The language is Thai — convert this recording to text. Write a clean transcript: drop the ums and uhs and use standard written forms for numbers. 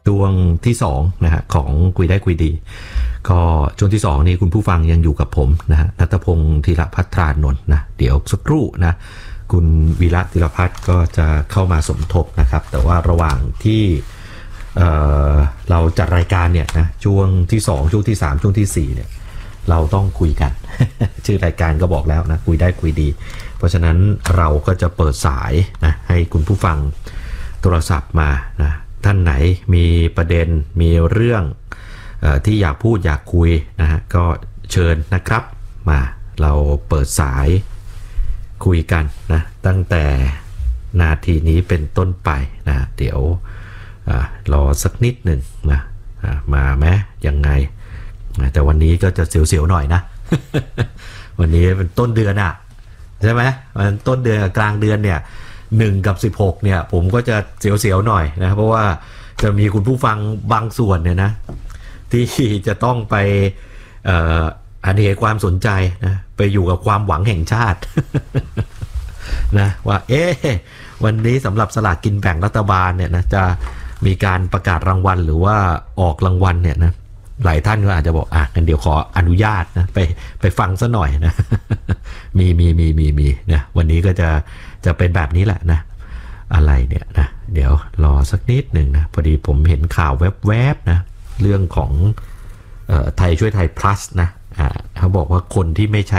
ช่วงที่2นะฮะของคุยได้คุยดีก็ช่วงที่2นี้คุณผู้ฟังยังอยู่กับผมนะฮะณัฐพงศ์ธีรภัทรานนท์นะเดี๋ยวสักครู่นะคุณวีระธีรพัฒน์ก็จะเข้ามาสมทบนะครับแต่ว่าระหว่างที่เราจัดรายการเนี่ยนะช่วงที่2ช่วงที่3ช่วงที่4เนี่ยเราต้องคุยกัน ชื่อรายการก็บอกแล้วนะคุยได้คุยดีเพราะฉะนั้นเราก็จะเปิดสายนะให้คุณผู้ฟังโทรศัพท์มานะท่านไหนมีประเด็นมีเรื่องที่อยากพูดอยากคุยนะฮะก็เชิญนะครับมาเราเปิดสายคุยกันนะตั้งแต่นาทีนี้เป็นต้นไปนะเดี๋ยวรอสักนิดหนึ่งนะมาไหมยังไงแต่วันนี้ก็จะเสียวๆหน่อยนะ วันนี้เป็นต้นเดือนอ่ะใช่ไหมมันต้นเดือนกับกลางเดือนเนี่ย1กับ16เนี่ยผมก็จะเสียวๆหน่อยนะเพราะว่าจะมีคุณผู้ฟังบางส่วนเนี่ยนะที่จะต้องไปอันนี้ความสนใจนะไปอยู่กับความหวังแห่งชาติ นะว่าวันนี้สำหรับสลากกินแบ่งรัฐบาลเนี่ยนะจะมีการประกาศรางวัลหรือว่าออกรางวัลเนี่ยนะหลายท่านก็อาจจะบอกงั้นเดี๋ยวขออนุญาตนะไปฟังซะหน่อยนะ มีนะวันนี้ก็จะเป็นแบบนี้แหละนะอะไรเนี่ยนะเดี๋ยวรอสักนิดหนึ่งนะพอดีผมเห็นข่าวแวบๆนะเรื่องของไทยช่วยไทย plus นะเขาบอกว่าคนที่ไม่ใช้